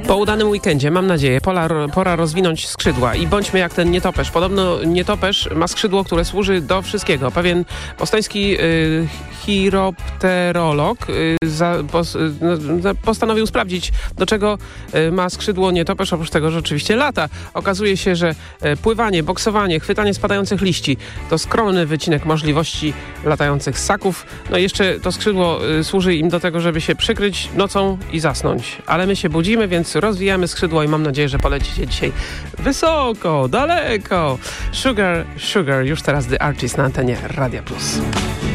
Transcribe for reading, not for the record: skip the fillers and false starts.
Po udanym weekendzie, mam nadzieję, pora rozwinąć skrzydła i bądźmy jak ten nietoperz. Podobno nietoperz ma skrzydło, które służy do wszystkiego. Pewien bostoński chiropterolog postanowił sprawdzić, do czego ma skrzydło nietoperz, oprócz tego, że oczywiście lata. Okazuje się, że pływanie, boksowanie, chwytanie spadających liści to skromny wycinek możliwości latających ssaków. No i jeszcze to skrzydło służy im do tego, żeby się przykryć nocą i zasnąć. Ale my się budzimy, więc rozwijamy skrzydło i mam nadzieję, że polecicie dzisiaj wysoko, daleko. Sugar, Sugar, już teraz The Artist na antenie Radia Plus.